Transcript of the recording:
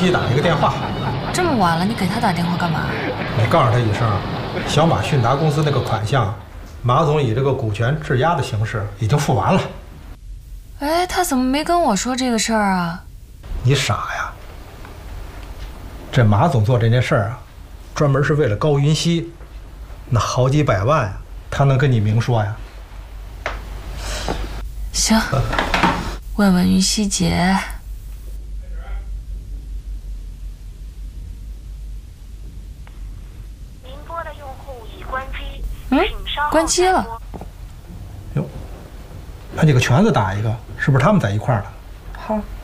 熙打一个电话。 这么晚了，你给他打电话干嘛？ 你告诉他一声，小马迅达公司那个款项，马总以这个股权质押的形式已经付完了。 哎，他怎么没跟我说这个事儿啊？ 你傻呀！这马总做这件事儿啊，专门是为了高云熙，那好几百万呀，他能跟你明说呀？ 行，问问云熙姐。 您拨的用户已关机， 关机了。 哟，把几个拳子打一个，是不是他们在一块儿了？ 好。